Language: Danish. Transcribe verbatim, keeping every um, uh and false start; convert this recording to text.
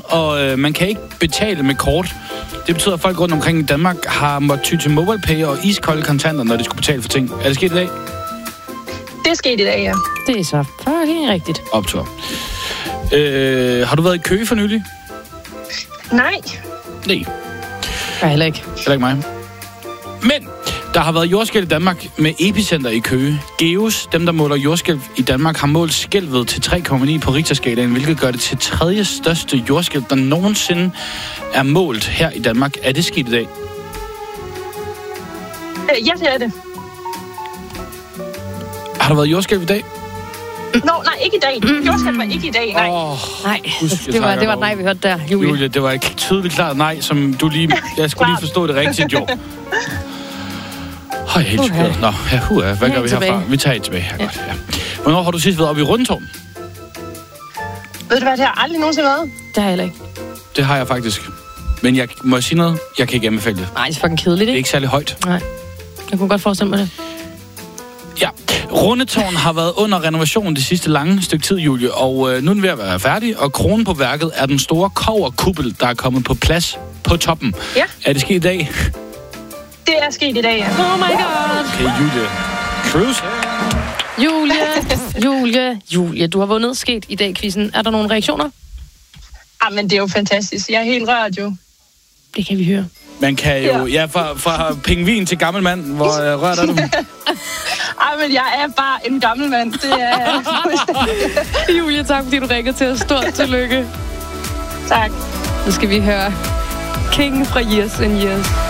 og øh, man kan ikke betale med kort. Det betyder, at folk rundt omkring i Danmark har måttet ty til MobilePay og iskolde kontanter, når de skulle betale for ting. Er det sket i dag? Det er sket i dag, ja. Det er så fucking rigtigt. Optur. Øh, har du været i Køge for nylig? Nej. Nej. Jeg heller ikke. Heller ikke mig. Men der har været jordskælv i Danmark med epicenter i Køge. Geos, dem der måler jordskælv i Danmark, har målt skælvet til tre komma ni på Richterskalaen, hvilket gør det til tredje største jordskælv, der nogensinde er målt her i Danmark. Er det sket i dag? Øh, ja, det er det. Har der været jordskælv i dag? Nå, nej, ikke i dag. Jordskælv var ikke i dag, nej. Oh, Nej, husk, det var, det var et nej, vi hørte der, Julie. Julie, det var et tydeligt klart nej, som du lige... Jeg skulle lige forstå det rigtigt, jo. Høj, helt Okay. skørt. Nå, ja, hua, hvad gør vi herfra? tilbage. Vi tager et tilbage her, Ja. godt, ja. Hvornår har du sidst været oppe i Rundetårn? Ved du hvad, det har aldrig nogensinde været. Det har jeg heller ikke. Det har jeg faktisk. Men jeg må jeg sige noget? Jeg kan ikke anbefale det. Nej, det er fucking kedeligt, Det er ikke? ikke særlig højt. Nej. Jeg kunne godt forestille mig det. Ja, Rundetårn har været under renovation det sidste lange stykke tid, Julie, og øh, nu er den ved at være færdig, og kronen på værket er den store kobberkuppel, der er kommet på plads på toppen. Ja. Er det sket i dag? Det er sket i dag, ja. Oh my god! Okay, Julie. Cruise. Julie, Julie, Julie, du har vundet sket i dag, quizzen. Er der nogle reaktioner? Ah, men det er jo fantastisk. Jeg er helt rørt, jo. Det kan vi høre. Man kan jo, ja, fra, fra pingvin til gammel mand, hvor øh, rørt er du? Ej, men jeg er bare en gammel mand. Det er... Julie, tak fordi du ringede til os. Stort tillykke. Tak. Nu skal vi høre King fra Years and Years.